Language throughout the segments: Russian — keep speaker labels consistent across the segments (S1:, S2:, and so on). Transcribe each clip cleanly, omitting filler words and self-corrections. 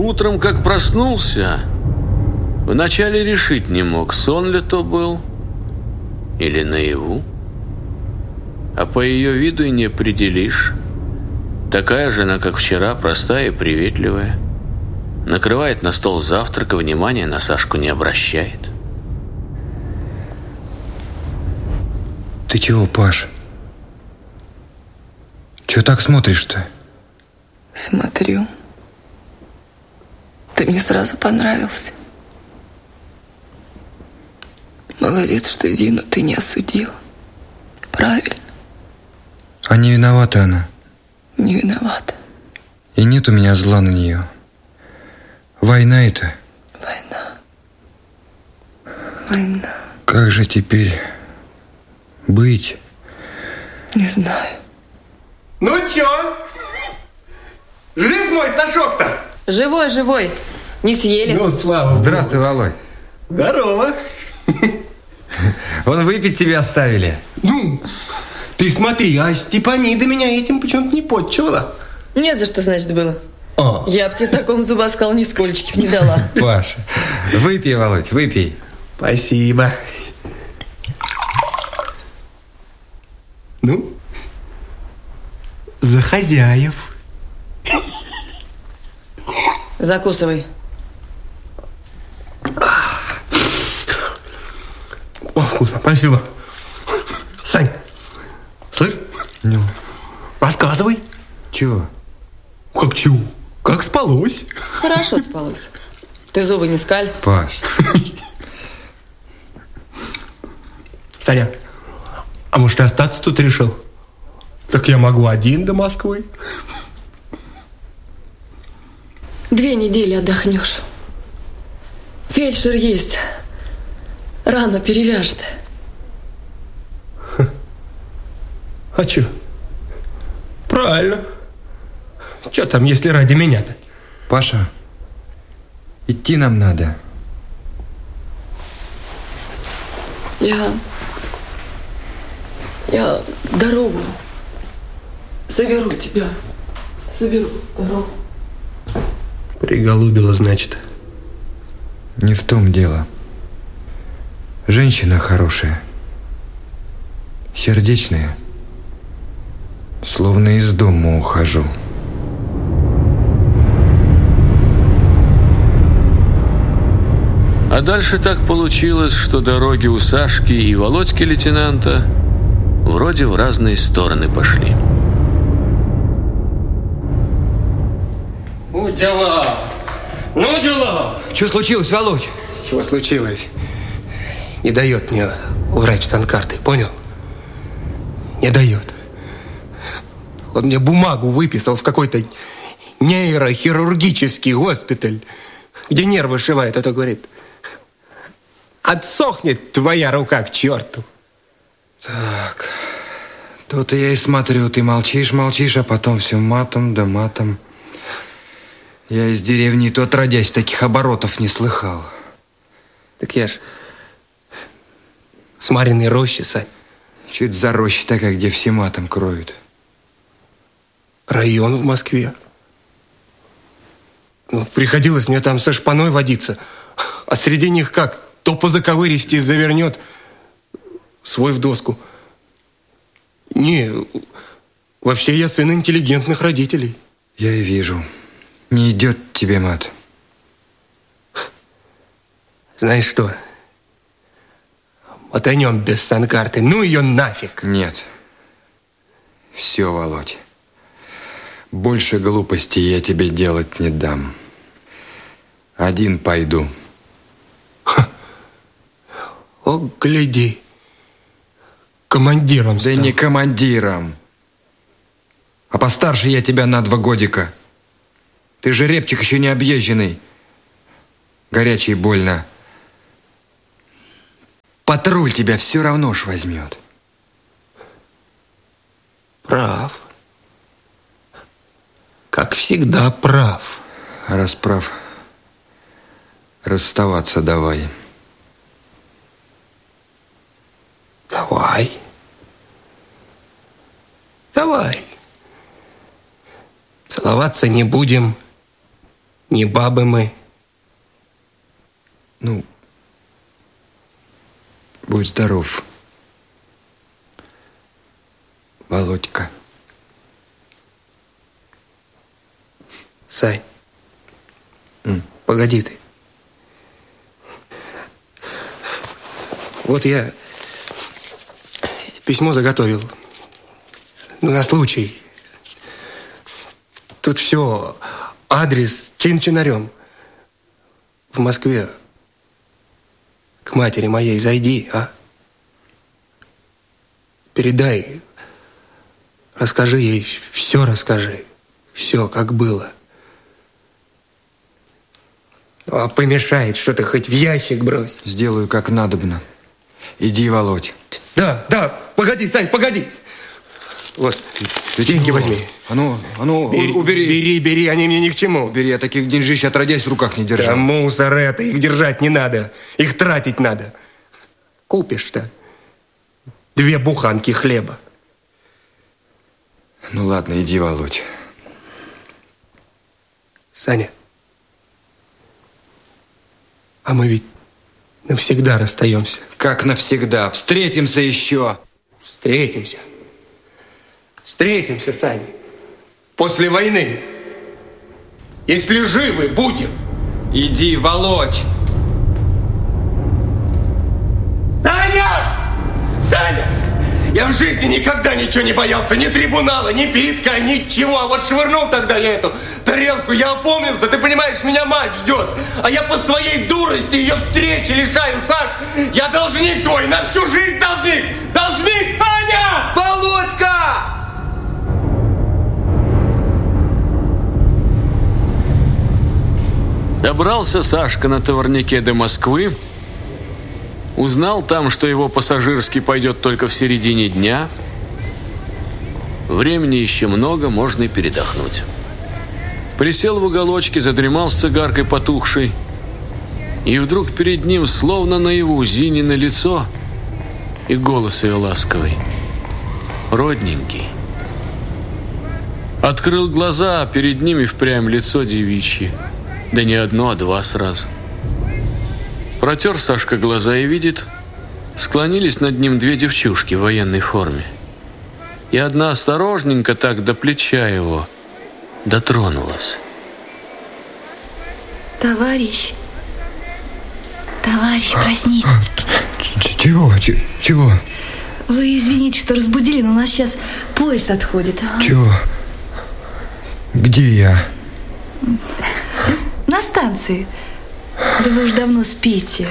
S1: Утром, как проснулся, вначале решить не мог, сон ли то был или наяву. А по ее виду и не определишь. Такая же она, как вчера, простая и приветливая. Накрывает на стол завтрак и внимания на Сашку не обращает.
S2: Ты чего, Паш? Чего так смотришь-то?
S3: Смотрю. Ты мне сразу понравился. Молодец, что Дину ты не осудила. Правильно.
S2: А не виновата она.
S3: Не виновата.
S2: И нет у меня зла на нее. Война это.
S3: Война.
S2: Как же теперь быть?
S3: Не знаю.
S4: Ну чё? Жив мой Сашок-то?
S5: Живой, живой. Не съели.
S4: Ну, слава Богу.
S2: Здравствуй, Володь.
S4: Здорово.
S2: Вон выпить тебе оставили.
S4: Ну, ты смотри, а Степанида меня этим почему-то не подчивала.
S5: Не за что, значит, было.
S4: А.
S5: Я б тебе такому зубоскалу нисколько не дала.
S2: Паша, выпей, Володь, выпей.
S4: Спасибо. Ну, за хозяев.
S5: Закусывай.
S4: О, вкусно, спасибо. Сань, слышь?
S2: Ну?
S4: Рассказывай.
S2: Чего?
S4: Как чего? Как спалось?
S5: Хорошо спалось. Ты зубы не скаль.
S2: Паш.
S4: Саня, а может ты остаться тут решил? Так я могу один до Москвы.
S3: 2 недели отдохнешь. Фельдшер есть. Рану перевяжет.
S4: А чё? Правильно. Чё там, если ради меня-то?
S2: Паша, идти нам надо.
S3: Я дорогу заберу тебя. Заберу дорогу.
S4: Приголубила, значит.
S2: Не в том дело. Женщина хорошая. Сердечная. Словно из дома ухожу.
S1: А дальше так получилось, что дороги у Сашки и Володьки лейтенанта вроде в разные стороны пошли.
S4: Ну, дела. Ну, дела.
S2: Что случилось, Володь?
S4: Чего случилось? Не дает мне врач санкарты, понял? Не дает. Он мне бумагу выписал в какой-то нейрохирургический госпиталь, где нервы шивает, а то говорит: отсохнет твоя рука к черту.
S2: Так, то-то я и смотрю, ты молчишь, а потом все матом да матом. Я из деревни то отродясь таких оборотов не слыхал.
S4: Так я ж с Мариной рощи, Сань.
S2: Что это за роща такая, где все матом кроют?
S4: Район в Москве. Ну, приходилось мне там со шпаной водиться. А среди них как? То по заковыристи завернет свой в доску. Не, вообще я сын интеллигентных родителей.
S2: Я и вижу. Не идет тебе мат.
S4: Знаешь что? Мотанем без санкарты. Ну ее нафиг.
S2: Нет. Все, Володь. Больше глупостей я тебе делать не дам. Один пойду.
S4: О, гляди. Командиром стал.
S2: Да не командиром. А постарше я тебя на 2 годика. Ты же репчик еще не объезженный. Горячий больно. Патруль тебя все равно ж возьмет.
S4: Прав. Как всегда прав.
S2: Раз прав, расставаться давай.
S4: Давай. Давай. Целоваться не будем, Не бабы мы.
S2: Ну, будь здоров, Володька.
S4: Сань, погоди ты. Вот я письмо заготовил. Ну, на случай. Тут все, адрес чин-чинарем. В Москве. К матери моей зайди, а? Передай, расскажи ей, все расскажи. Все, как было. А помешает что-то, хоть в ящик брось.
S2: Сделаю, как надобно. Иди, Володь.
S4: Да, погоди, Сань, погоди. Вот,
S2: Ты
S4: деньги
S2: чего?
S4: возьми.
S2: А ну, убери.
S4: Бери, они мне ни к чему.
S2: Убери, я таких деньжищ отродясь в руках не держал.
S4: Да мусор это, их держать не надо. Их тратить надо. Купишь-то 2 буханки хлеба.
S2: Ну ладно, иди, Володь.
S4: Саня, а мы ведь навсегда расстаемся.
S2: Как навсегда. Встретимся еще.
S4: Встретимся. Встретимся, Саня. После войны. Если живы будем.
S2: Иди, Володь.
S4: Саня! Саня! Я в жизни никогда ничего не боялся. Ни трибунала, ни передка, ничего. А вот швырнул тогда я эту тарелку. Я опомнился. Ты понимаешь, меня мать ждет. А я по своей дурости ее встречи лишаю. Саш, я должник твой. На всю жизнь должник. Должник, Саня!
S2: Володька!
S1: Добрался Сашка на товарняке до Москвы, узнал там, что его пассажирский пойдет только в середине дня. Времени еще много, можно и передохнуть. Присел в уголочке, задремал с цигаркой потухшей, и вдруг перед ним, словно наяву, Зинино лицо и голос ее ласковый, родненький. Открыл глаза, а перед ним и впрямь лицо девичье. Да не одно, а 2 сразу. Протер Сашка глаза и видит, склонились над ним 2 девчушки в военной форме. И одна осторожненько так до плеча его дотронулась.
S6: Товарищ, проснись.
S2: Чего?
S6: Вы извините, что разбудили, но у нас сейчас поезд отходит.
S2: Чего? Где я?
S6: На станции. Да вы уж давно спите.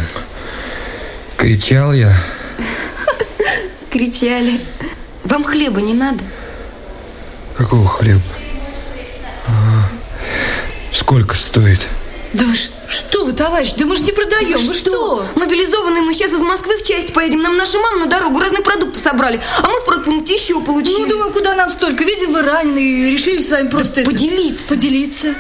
S2: Кричал я?
S3: Кричали. Вам хлеба не надо?
S2: Какого хлеба? Сколько стоит?
S6: Да вы что вы, товарищ, да мы же не продаем. Вы что?
S3: Мобилизованные мы сейчас из Москвы в часть поедем. Нам наши мамы на дорогу разных продуктов собрали. А мы в продпункте еще получили.
S6: Ну, думаю, куда нам столько? Видим, вы ранены и решили с вами просто поделиться.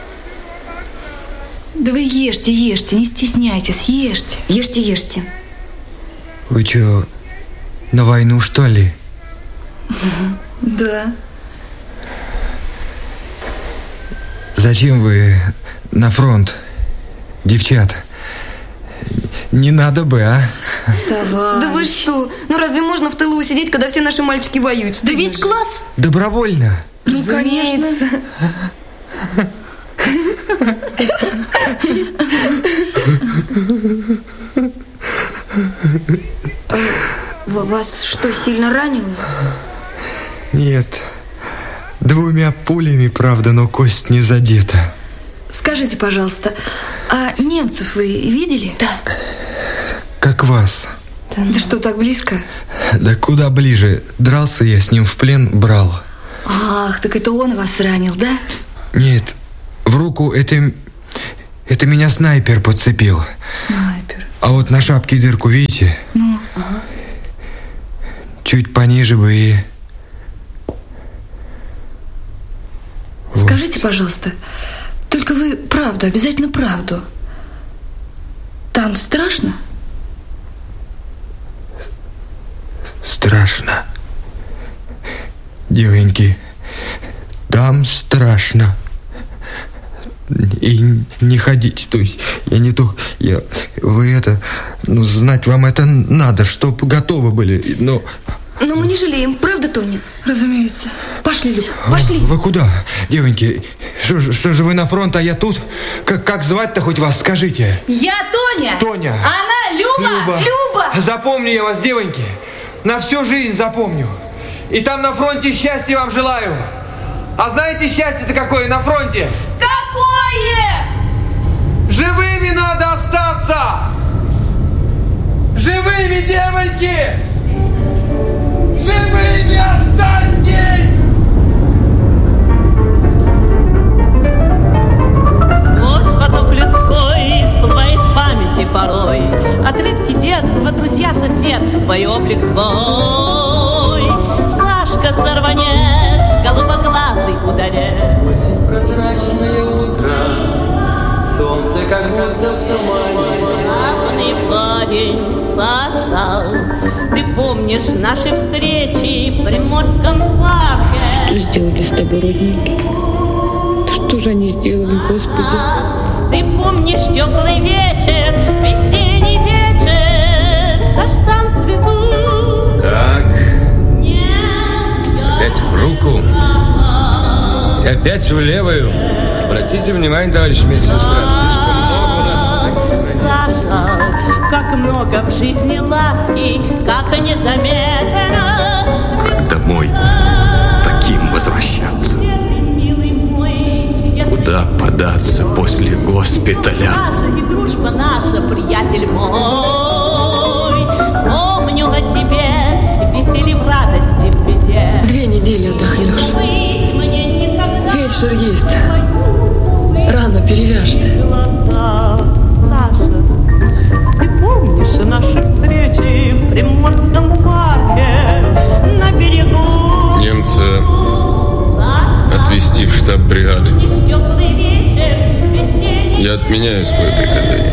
S6: Да вы ешьте, не стесняйтесь, ешьте.
S3: Ешьте.
S2: Вы что, на войну, что ли?
S6: Да.
S2: Зачем вы на фронт, девчата? Не надо бы, а?
S6: Товарищ.
S3: Да вы что? Ну разве можно в тылу сидеть, когда все наши мальчики воюют?
S6: Да весь класс.
S2: Добровольно.
S6: Ну, конечно.
S3: Вас что, сильно ранило?
S2: Нет. 2 пулями, правда, но кость не задета.
S6: Скажите, пожалуйста, а немцев вы видели?
S3: Да.
S2: Как вас?
S6: Да что, так близко?
S2: Да куда ближе. Дрался я с ним, в плен брал.
S6: Ах, так это он вас ранил, да?
S2: Нет, в руку это меня снайпер подцепил.
S6: Снайпер.
S2: А вот на шапке дырку, видите?
S6: Ну,
S2: Чуть пониже бы и...
S6: Скажите, пожалуйста, только вы правду, обязательно правду. Там страшно?
S2: Страшно. Девоньки, там страшно. и не ходите. То есть я не то... Вы это... Ну, знать вам это надо, чтоб готовы были. Но
S3: мы не жалеем, правда, Тоня?
S6: Разумеется. Пошли, Люб, пошли.
S2: Вы куда, девоньки? Что же вы на фронт, а я тут? Как звать-то хоть вас, скажите?
S6: Я Тоня.
S2: Тоня.
S6: Она Люба.
S3: Люба!
S2: Запомню я вас, девоньки. На всю жизнь запомню. И там на фронте счастья вам желаю. А знаете, счастье-то какое на фронте?
S6: Какое?
S2: Живыми надо остаться! Живыми, девоньки! Живыми останьтесь!
S7: Сквозь поток людской всплывает в памяти порой отрывки детства, друзья, соседство и облик твой. Сашка сорванец, голубоглазый ударец.
S1: Прозрачное утро, солнце как будто в тумане.
S7: Славный парень, Саша, ты помнишь наши встречи в Приморском парке?
S5: Что сделали с тобой родники? Что же они сделали, Господи?
S7: Ты помнишь теплый вечер, весенний вечер, каштан цветут.
S1: Так, опять в руку. И опять в левую. Обратите внимание, товарищ медсестра, слишком много у нас таких.
S7: Саша, как много в жизни ласки, как незаметно.
S4: Как домой таким возвращаться? Куда податься после госпиталя?
S7: Наша и дружба наша, приятель мой. Помню о тебе, веселье в радости, в беде.
S5: 2 недели отдохнешь.
S7: Быть мне никогда.
S5: Фельдшер есть. Рана перевяжет.
S7: Глаза. Саша, ты помнишь наши встречи в Приморском парке на берегу?
S4: Немца
S7: Саша,
S4: отвезти в штаб бригады.
S7: теплый вечер, весенний.
S4: Я отменяю свое приказание.